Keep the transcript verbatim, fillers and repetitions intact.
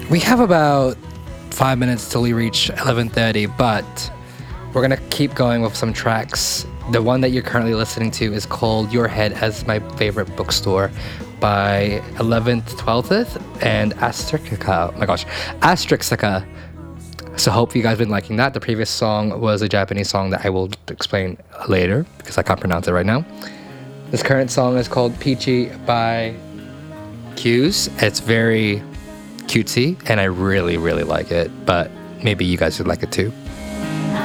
We have about five minutes till we reach eleven thirty, but we're gonna keep going with some tracks. The one that you're currently listening to is called Your Head as My Favorite Bookstore by eleventh, twelfth, and Astrixica. Oh my gosh, Astrixica. So hope you guys have been liking that. The previous song was a Japanese song that I will explain later because I can't pronounce it right now. This current song is called Peachy by Q's. It's very cutesy and I really, really like it, but maybe you guys would like it too.